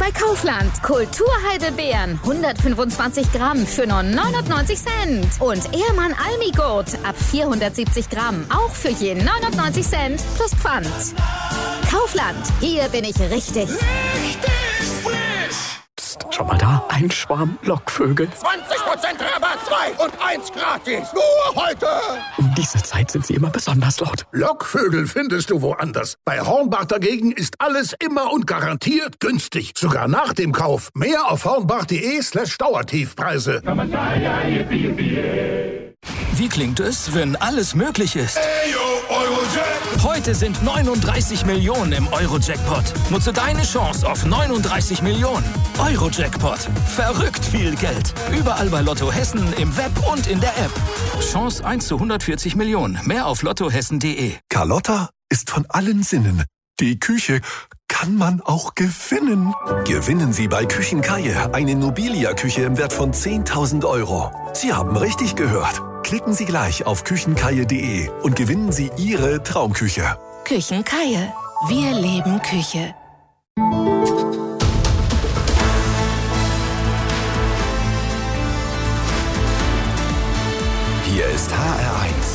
bei Kaufland. Kulturheidelbeeren 125 Gramm für nur 99 Cent. Und Ehrmann Almigurt ab 470 Gramm auch für je 99 Cent plus Pfand. Kaufland, hier bin ich richtig. Psst, schau mal da, ein Schwarm Lockvögel. 20% Rabatt, 2 und 1 gratis. Nur heute. Um diese Zeit sind sie immer besonders laut. Lockvögel findest du woanders. Bei Hornbach dagegen ist alles immer und garantiert günstig. Sogar nach dem Kauf. Mehr auf hornbach.de/Dauertiefpreise. Wie klingt es, wenn alles möglich ist? Heute sind 39 Millionen im Euro-Jackpot. Nutze deine Chance auf 39 Millionen. Euro-Jackpot. Verrückt viel Geld. Überall bei Lotto Hessen, im Web und in der App. Chance 1 zu 140 Millionen. Mehr auf lottohessen.de. Carlotta ist von allen Sinnen. Die Küche kann man auch gewinnen. Gewinnen Sie bei Küchenkaje eine Nobilia-Küche im Wert von 10.000 Euro. Sie haben richtig gehört. Klicken Sie gleich auf küchenkaje.de und gewinnen Sie Ihre Traumküche. Küchenkaje. Wir leben Küche. Hier ist HR1.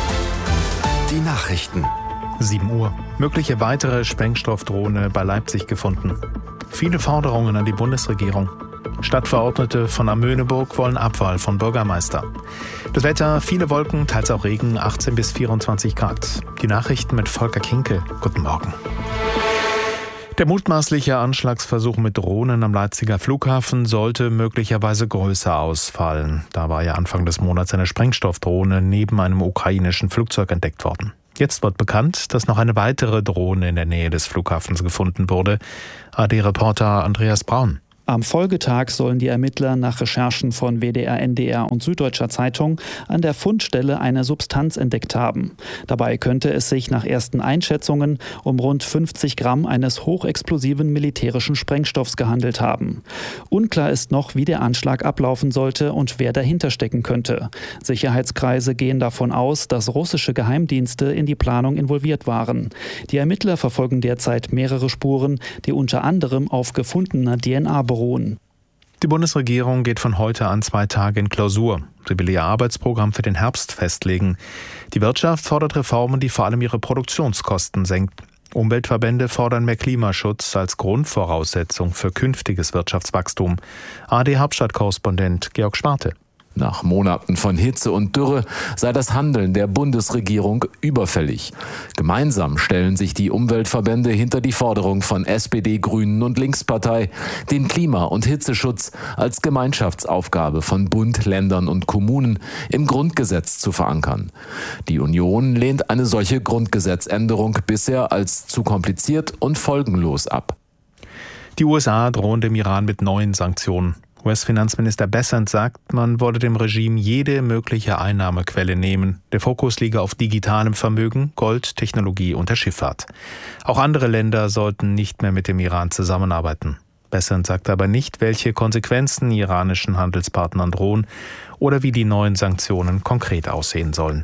Die Nachrichten. 7 Uhr. Mögliche weitere Sprengstoffdrohne bei Leipzig gefunden. Viele Forderungen an die Bundesregierung. Stadtverordnete von Amöneburg wollen Abwahl von Bürgermeister. Das Wetter, viele Wolken, teils auch Regen, 18 bis 24 Grad. Die Nachrichten mit Volker Kinkel. Guten Morgen. Der mutmaßliche Anschlagsversuch mit Drohnen am Leipziger Flughafen sollte möglicherweise größer ausfallen. Da war ja Anfang des Monats eine Sprengstoffdrohne neben einem ukrainischen Flugzeug entdeckt worden. Jetzt wird bekannt, dass noch eine weitere Drohne in der Nähe des Flughafens gefunden wurde. AD-Reporter Andreas Braun. Am Folgetag sollen die Ermittler nach Recherchen von WDR, NDR und Süddeutscher Zeitung an der Fundstelle eine Substanz entdeckt haben. Dabei könnte es sich nach ersten Einschätzungen um rund 50 Gramm eines hochexplosiven militärischen Sprengstoffs gehandelt haben. Unklar ist noch, wie der Anschlag ablaufen sollte und wer dahinter stecken könnte. Sicherheitskreise gehen davon aus, dass russische Geheimdienste in die Planung involviert waren. Die Ermittler verfolgen derzeit mehrere Spuren, die unter anderem auf gefundener DNA beruhen. Die Bundesregierung geht von heute an 2 Tage in Klausur. Sie will ihr Arbeitsprogramm für den Herbst festlegen. Die Wirtschaft fordert Reformen, die vor allem ihre Produktionskosten senken. Umweltverbände fordern mehr Klimaschutz als Grundvoraussetzung für künftiges Wirtschaftswachstum. AD-Hauptstadtkorrespondent Georg Schwarte. Nach Monaten von Hitze und Dürre sei das Handeln der Bundesregierung überfällig. Gemeinsam stellen sich die Umweltverbände hinter die Forderung von SPD, Grünen und Linkspartei, den Klima- und Hitzeschutz als Gemeinschaftsaufgabe von Bund, Ländern und Kommunen im Grundgesetz zu verankern. Die Union lehnt eine solche Grundgesetzänderung bisher als zu kompliziert und folgenlos ab. Die USA drohen dem Iran mit neuen Sanktionen. US-Finanzminister Bessent sagt, man wolle dem Regime jede mögliche Einnahmequelle nehmen. Der Fokus liege auf digitalem Vermögen, Gold, Technologie und der Schifffahrt. Auch andere Länder sollten nicht mehr mit dem Iran zusammenarbeiten. Bessent sagt aber nicht, welche Konsequenzen iranischen Handelspartnern drohen oder wie die neuen Sanktionen konkret aussehen sollen.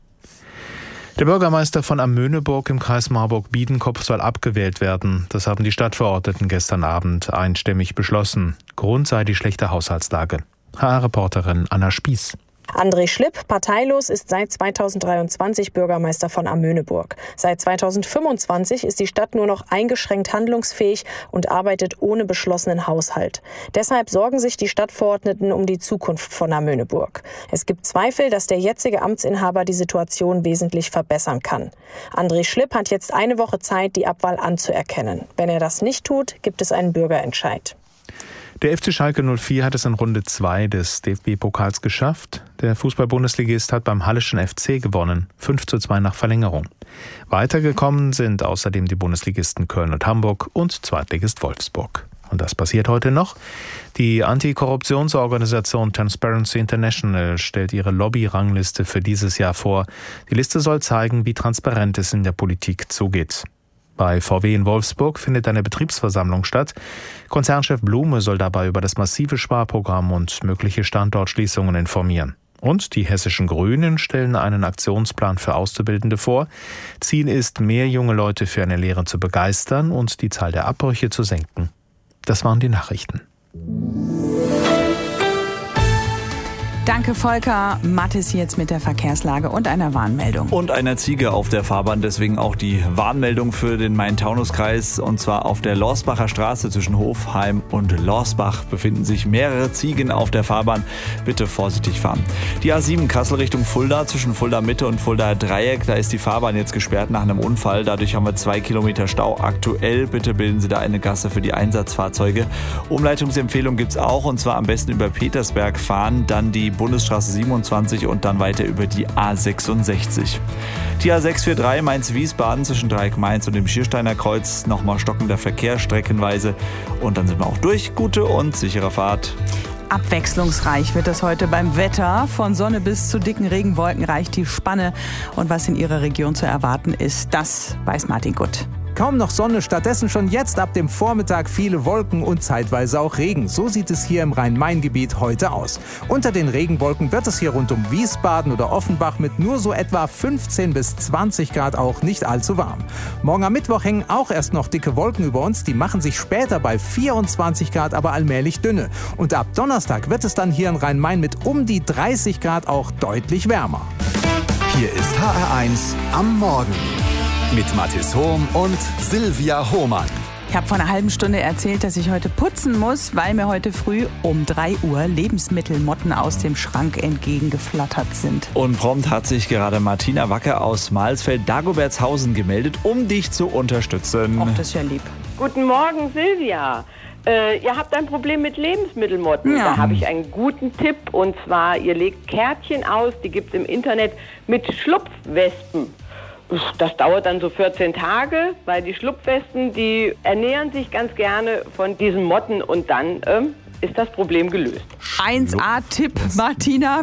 Der Bürgermeister von Amöneburg im Kreis Marburg-Biedenkopf soll abgewählt werden. Das haben die Stadtverordneten gestern Abend einstimmig beschlossen. Grund sei die schlechte Haushaltslage. HR-Reporterin Anna Spieß. André Schlipp, parteilos, ist seit 2023 Bürgermeister von Amöneburg. Seit 2025 ist die Stadt nur noch eingeschränkt handlungsfähig und arbeitet ohne beschlossenen Haushalt. Deshalb sorgen sich die Stadtverordneten um die Zukunft von Amöneburg. Es gibt Zweifel, dass der jetzige Amtsinhaber die Situation wesentlich verbessern kann. André Schlipp hat jetzt eine Woche Zeit, die Abwahl anzuerkennen. Wenn er das nicht tut, gibt es einen Bürgerentscheid. Der FC Schalke 04 hat es in Runde 2 des DFB-Pokals geschafft. Der Fußball-Bundesligist hat beim Halleschen FC gewonnen, 5:2 nach Verlängerung. Weitergekommen sind außerdem die Bundesligisten Köln und Hamburg und Zweitligist Wolfsburg. Und das passiert heute noch. Die Antikorruptionsorganisation Transparency International stellt ihre Lobby-Rangliste für dieses Jahr vor. Die Liste soll zeigen, wie transparent es in der Politik zugeht. Bei VW in Wolfsburg findet eine Betriebsversammlung statt. Konzernchef Blume soll dabei über das massive Sparprogramm und mögliche Standortschließungen informieren. Und die hessischen Grünen stellen einen Aktionsplan für Auszubildende vor. Ziel ist, mehr junge Leute für eine Lehre zu begeistern und die Zahl der Abbrüche zu senken. Das waren die Nachrichten. Danke, Volker. Mathis jetzt mit der Verkehrslage und einer Warnmeldung. Und einer Ziege auf der Fahrbahn, deswegen auch die Warnmeldung für den Main-Taunus-Kreis. Und zwar auf der Lorsbacher Straße zwischen Hofheim und Lorsbach befinden sich mehrere Ziegen auf der Fahrbahn. Bitte vorsichtig fahren. Die A7 Kassel Richtung Fulda, zwischen Fulda Mitte und Fulda Dreieck, da ist die Fahrbahn jetzt gesperrt nach einem Unfall. Dadurch haben wir 2 Kilometer Stau aktuell. Bitte bilden Sie da eine Gasse für die Einsatzfahrzeuge. Umleitungsempfehlung gibt es auch, und zwar am besten über Petersberg fahren, dann die Bundesstraße 27 und dann weiter über die A66. Die A643 Mainz-Wiesbaden zwischen Dreieck-Mainz und dem Schiersteiner Kreuz, nochmal stockender Verkehr streckenweise. Und dann sind wir auch durch. Gute und sichere Fahrt. Abwechslungsreich wird es heute beim Wetter. Von Sonne bis zu dicken Regenwolken reicht die Spanne. Und was in Ihrer Region zu erwarten ist, das weiß Martin Gutt. Kaum noch Sonne, stattdessen schon jetzt ab dem Vormittag viele Wolken und zeitweise auch Regen. So sieht es hier im Rhein-Main-Gebiet heute aus. Unter den Regenwolken wird es hier rund um Wiesbaden oder Offenbach mit nur so etwa 15 bis 20 Grad auch nicht allzu warm. Morgen am Mittwoch hängen auch erst noch dicke Wolken über uns. Die machen sich später bei 24 Grad aber allmählich dünne. Und ab Donnerstag wird es dann hier in Rhein-Main mit um die 30 Grad auch deutlich wärmer. Hier ist HR1 am Morgen. Mit Mathis Hohm und Silvia Hohmann. Ich habe vor einer halben Stunde erzählt, dass ich heute putzen muss, weil mir heute früh um 3 Uhr Lebensmittelmotten aus dem Schrank entgegengeflattert sind. Und prompt hat sich gerade Martina Wacker aus Mahlsfeld-Dagobertshausen gemeldet, um dich zu unterstützen. Ach, das ist ja lieb. Guten Morgen, Silvia. Ihr habt ein Problem mit Lebensmittelmotten. Ja. Da habe ich einen guten Tipp. Und zwar, ihr legt Kärtchen aus, die gibt es im Internet, mit Schlupfwespen. Das dauert dann so 14 Tage, weil die Schlupfwespen, die ernähren sich ganz gerne von diesen Motten und dann ist das Problem gelöst. 1A-Tipp, Martina.